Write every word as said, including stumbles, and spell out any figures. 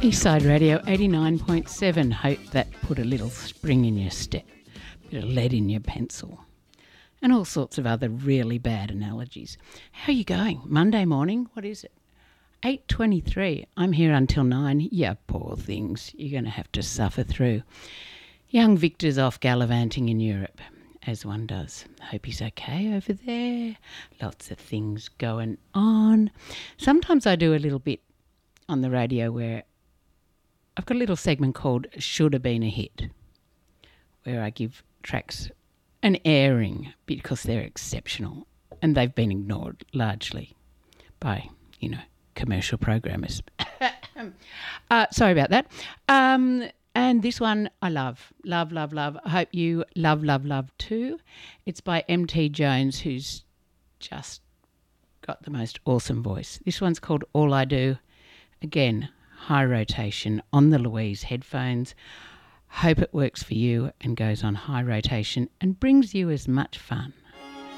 Eastside Radio eighty-nine point seven. Hope that put a little spring in your step, a bit of lead in your pencil, and all sorts of other really bad analogies. How are you going? Monday morning? What is it? eight twenty-three. I'm here until nine. Yeah, poor things. You're going to have to suffer through. Young Victor's off gallivanting in Europe, as one does. Hope he's okay over there. Lots of things going on. Sometimes I do a little bit on the radio where I've got a little segment called Should Have Been a Hit, where I give tracks an airing because they're exceptional and they've been ignored largely by, you know, commercial programmers. uh, sorry about that. Um, and this one I love, love, love, love. I hope you love, love, love too. It's by M T Jones, who's just got the most awesome voice. This one's called All I Do. Again, high rotation on the Louise headphones. Hope it works for you and goes on high rotation and brings you as much fun